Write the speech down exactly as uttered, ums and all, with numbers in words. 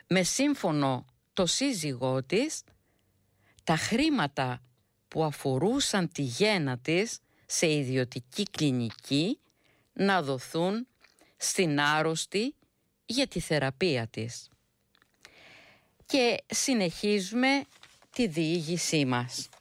με σύμφωνο το σύζυγό της τα χρήματα που αφορούσαν τη γέννα της σε ιδιωτική κλινική να δοθούν στην άρρωστη για τη θεραπεία της. Και συνεχίζουμε τη διήγησή μας.